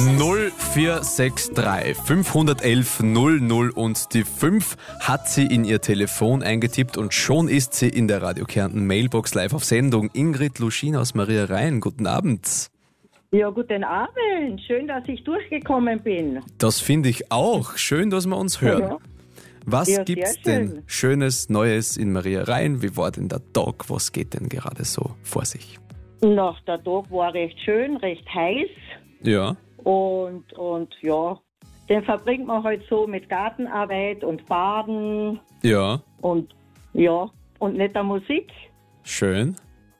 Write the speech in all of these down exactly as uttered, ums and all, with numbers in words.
null vier sechs drei fünf eins eins null null und die fünf hat sie in ihr Telefon eingetippt und schon ist sie in der Radio Kärnten Mailbox live auf Sendung. Ingrid Luschin aus Maria Rhein, guten Abend. Ja, guten Abend. Schön, dass ich durchgekommen bin. Das finde ich auch. Schön, dass wir uns hören. Ja. Was Ja, gibt's sehr schön. denn Schönes, Neues in Maria Rhein? Wie war denn der Tag? Was geht denn gerade so vor sich? Nach der Tag war recht schön, recht heiß. Ja. Und, und ja, den verbringt man halt so mit Gartenarbeit und Baden Ja. und ja, und netter Musik. Schön.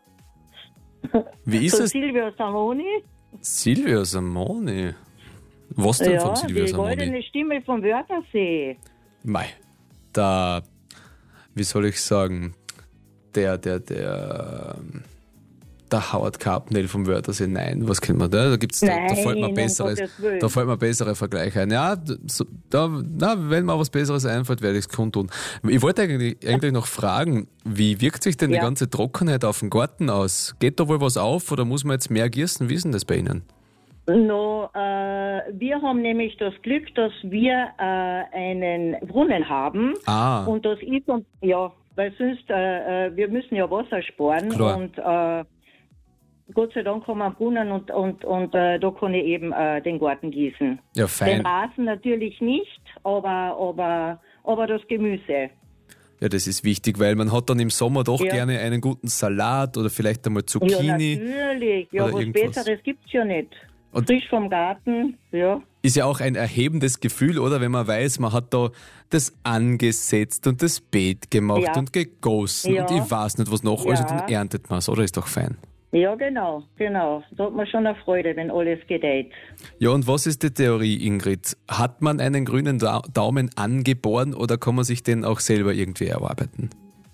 Wie ist so es? Silvio Samoni. Silvio Samoni. Was denn Ja, von Silvio die Samoni? goldene Stimme vom Wörthersee. Mei, da, wie soll ich sagen, der, der, der, der Howard Carpendale vom Wörthersee, nein, was kennt man da? Da gibt's, da, da fällt mir Nein, um besseres, Gottes Willen. da fällt mir bessere Vergleiche ein. Ja, so, da, na, wenn mir was Besseres einfällt, werde ich es kundtun. Ich wollte eigentlich, eigentlich noch fragen, wie wirkt sich denn Ja. die ganze Trockenheit auf den Garten aus? Geht da wohl was auf oder muss man jetzt mehr gießen? Wie ist denn das bei Ihnen? No, äh, wir haben nämlich das Glück, dass wir äh, einen Brunnen haben. Ah. Und das ist, und, ja, weil sonst, äh, äh, wir müssen ja Wasser sparen. Klar. Und äh, Gott sei Dank haben wir einen Brunnen und, und, und äh, da kann ich eben äh, den Garten gießen. Ja, Den fein. Rasen natürlich nicht, aber, aber, aber das Gemüse. Ja, das ist wichtig, weil man hat dann im Sommer doch Ja. gerne einen guten Salat oder vielleicht einmal Ja, Zucchini. natürlich. Ja, oder was irgendwas. Besseres gibt's ja nicht. Und- Frisch vom Garten, ja. Ist ja auch ein erhebendes Gefühl, oder? Wenn man weiß, man hat da das angesetzt und das Beet gemacht Ja. und gegossen Ja. und ich weiß nicht was noch. Ja. Also dann erntet man es, oder? Ist doch fein. Ja, genau, genau. Da hat man schon eine Freude, wenn alles gedeiht. Ja, und was ist die Theorie, Ingrid? Hat man einen grünen Da- Daumen angeboren oder kann man sich den auch selber irgendwie erarbeiten?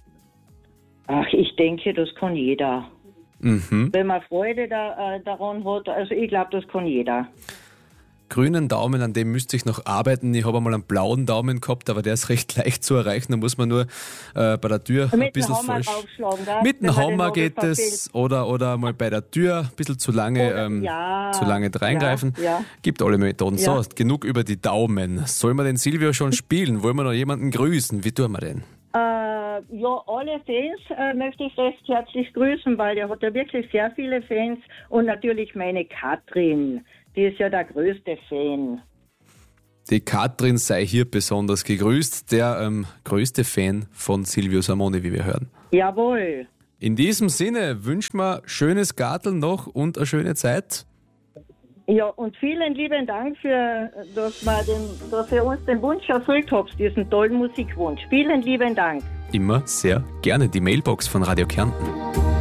Ach, ich denke, das kann jeder. Mhm. Wenn man Freude da, äh, daran hat, also ich glaube, das kann jeder. Grünen Daumen, an dem müsste ich noch arbeiten. Ich habe einmal einen blauen Daumen gehabt, aber der ist recht leicht zu erreichen. Da muss man nur äh, bei der Tür ein Mit dem bisschen Hammer falsch... draufschlagen, gell? Mit Wenn dem man den Hammer Nagel geht es oder, oder mal bei der Tür ein bisschen zu lange, Oder- ähm, ja, zu lange reingreifen. ja, ja. Gibt alle Methoden. Ja. So, genug über die Daumen. Soll man den Silvio schon spielen? Wollen wir noch jemanden grüßen? Wie tun wir denn? Äh, ja, alle Fans äh, möchte ich recht herzlich grüßen, weil der hat ja wirklich sehr viele Fans. Und natürlich meine Katrin, die ist ja der größte Fan. Die Katrin sei hier besonders gegrüßt, der ähm, größte Fan von Silvio Samoni, wie wir hören. Jawohl. In diesem Sinne wünschen wir schönes Garteln noch und eine schöne Zeit. Ja, und vielen lieben Dank, für, dass, wir den, dass ihr uns den Wunsch erfüllt habt, diesen tollen Musikwunsch. Vielen lieben Dank. Immer sehr gerne die Mailbox von Radio Kärnten.